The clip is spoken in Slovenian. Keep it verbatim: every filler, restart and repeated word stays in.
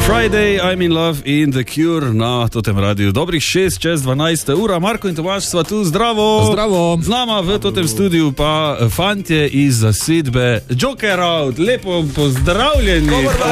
Friday, I'm in love in The Cure na totem radiju. Dobrih šest čez dvanajsta ura. Marko in Tomaž sva tu, zdravo. Zdravo. Z nama v totem studiu pa fantje iz zasedbe Joker Out. Lepo pozdravljeni.